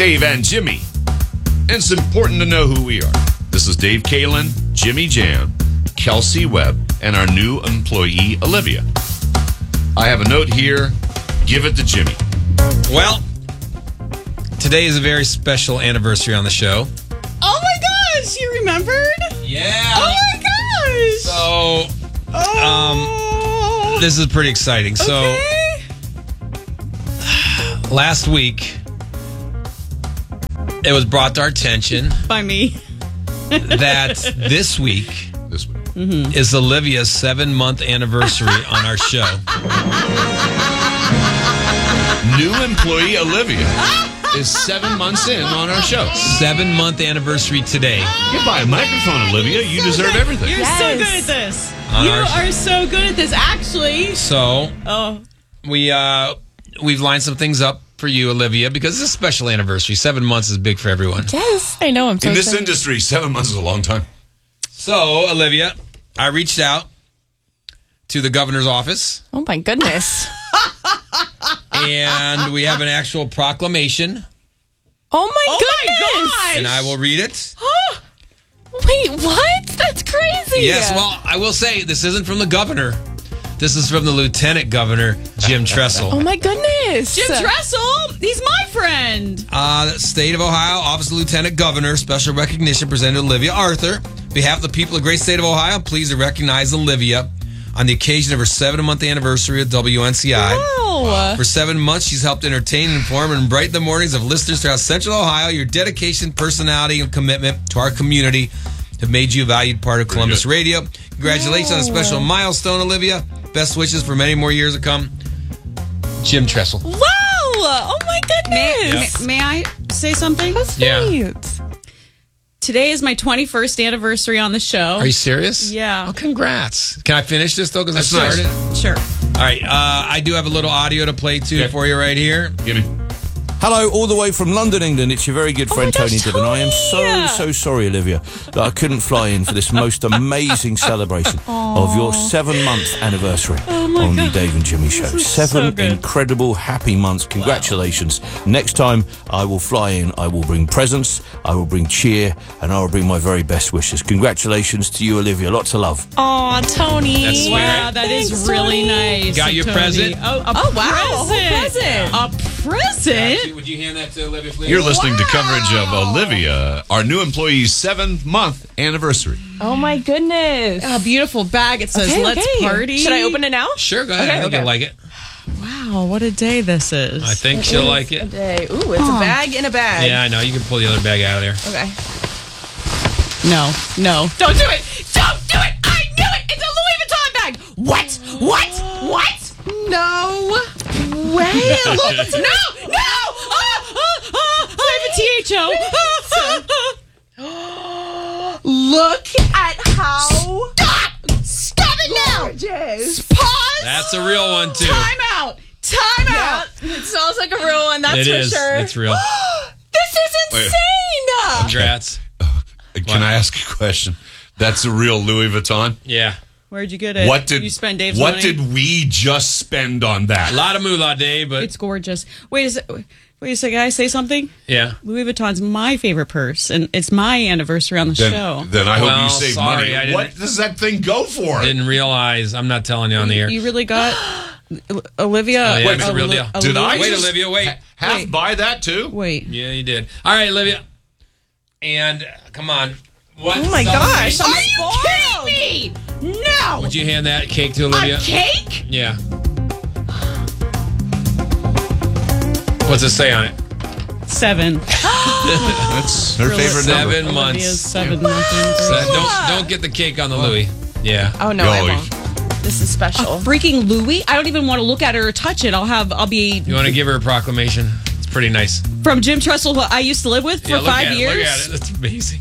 Dave and Jimmy. And it's important to know who we are. This is Dave Kalin, Jimmy Jam, Kelsey Webb, and our new employee, Olivia. I have a note here. Give it to Jimmy. Well, today is a very special anniversary on the show. Oh my gosh, you remembered? Yeah. Oh my gosh. So, this is pretty exciting. Okay. So, last week, it was brought to our attention By me. that this week is Olivia's 7-month anniversary on our show. New employee, Olivia, is 7 months in on our show. 7-month anniversary today. Get by a microphone, Olivia. You deserve everything. You're so good at this. On You our are so good at this, actually. So, Oh, we've lined some things up for you, Olivia, because it's a special anniversary. 7 months is big for everyone. Yes, I know. I'm so In this excited. industry, 7 months is a long time. So, Olivia, I reached out to the governor's office, Oh my goodness. and we have an actual proclamation, Oh my my goodness. gosh. and I will read it. Wait, what? That's crazy. Yes, well, I will say this isn't from the governor. This is from the Lieutenant Governor, Jim Tressel. Oh my goodness. Jim Dressel, he's my friend. State of Ohio, Office of Lieutenant Governor, special recognition presented to Olivia Arthur. On behalf of the people of the great state of Ohio, pleased to recognize Olivia on the occasion of her 7-month anniversary at WNCI. Wow. For 7 months, she's helped entertain, inform, and brighten the mornings of listeners throughout Central Ohio. Your dedication, personality, and commitment to our community have made you a valued part of Columbus Radio. Congratulations on a special milestone, Olivia. Best wishes for many more years to come. Jim Tressel. Wow. Oh my goodness. May I say something? That's Yeah. sweet. Today is my 21st anniversary on the show. Are you serious? Yeah. Oh, congrats. Can I finish this, though? Because I That's nice. started. Sure. All right. I do have a little audio to play, too, Okay. for you right here. Give me. Hello, all the way from London, England. It's your very good friend, my gosh, Tony Dibben. I am Tony! so sorry, Olivia, that I couldn't fly in for this most amazing celebration of your 7-month anniversary on the Dave and Jimmy Show. is 7 so good. incredible, happy months. Congratulations. Next time I will fly in, I will bring presents, I will bring cheer, and I will bring my very best wishes. Congratulations to you, Olivia. Lots of love. Aw, Tony. That's sweet. Wow, that is Thanks, really Tony. nice. Got your Tony. present? Oh, Oh, wow. A whole present. A present? Would you hand that to Olivia, please? You're listening to coverage of Olivia, our new employee's 7th month-anniversary. Oh my goodness. A beautiful bag. It says, let's party. Should I open it now? Sure, go ahead. I think Okay. you'll like it. Wow, what a day this is. I think she'll like it. Day. Ooh, it's a bag in a bag. Yeah, I know. You can pull the other bag out of there. Okay. No. Don't do it. Don't do it. I knew it. It's a Louis Vuitton bag. What? No way. Look, it's no. I have a THO. Look at how Stop it now. gorgeous. Pause. That's a real one, too. Time out. Yeah, it smells like a real one, that's It for is. sure. It's real. This is insane. Congrats. Can I ask a question? That's a real Louis Vuitton? Yeah. Where'd you get it? What did you spend Dave's What money? did we just spend on that? A lot of moolah, Dave, but It's gorgeous. Wait a second. Can I say something? yeah. Louis Vuitton's my favorite purse, and it's my anniversary on the show. Then I hope Well, you save sorry, money. I didn't- What does that thing go for? Didn't realize. I'm not telling you on the air. You really got Olivia? Oh, yeah, it's a real deal. Did I Wait, just Olivia, wait. half Wait. buy that too? Wait. Yeah, you did. All right, Olivia. And come on. What? Oh my gosh. Are you kidding me? No. Would you hand that cake to Olivia? A cake? Yeah. What's it say on it? 7. That's her favorite number. 7 months. Olivia's 7 months in. Don't get the cake on the Louis. Yeah. Oh no, I Golly. won't. This is special. Freaking Louis! I don't even want to look at her or touch it. I'll be You want to give her a proclamation? It's pretty nice. from Jim Tressel, who I used to live with for Yeah, look 5 at it, years. Look at it. That's amazing.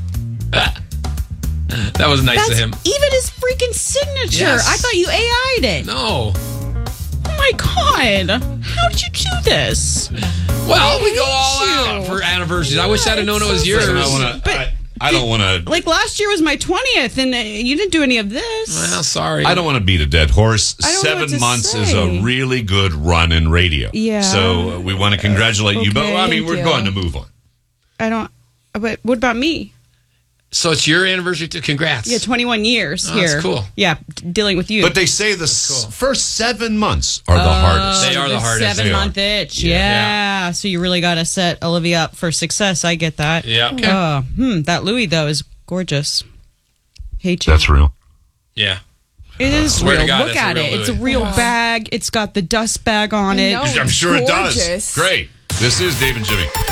That was nice That's of him. even his freaking signature. Yes. I thought you AI'd it. No. Oh my god! How did you do this? Well, we go all hate out you. for anniversaries. I wish I'd have known it was yours. Listen, I wanna- But I don't want to. Like last year was my 20th, and you didn't do any of this. Well, sorry. I don't want to beat a dead horse. I don't know what 7 to months is say. a really good run in radio. Yeah. So we want to congratulate you, but Okay, I mean, thank we're you. going to move on. I don't. But what about me? So it's your anniversary too. Congrats. Yeah, 21 years Oh, here. that's cool. Yeah, dealing with you. But they say the cool. first 7 months are the hardest. They are the hardest. 7-month itch. Yeah. So you really got to set Olivia up for success. I get that. Yeah. Okay. That Louis though is gorgeous. Hate you. That's real. Yeah. It is Swear to real. God, Look that's a at real it. It's a Louis. real bag. It's got the dust bag on it. know. I'm sure it does. Gorgeous. Great. This is Dave and Jimmy.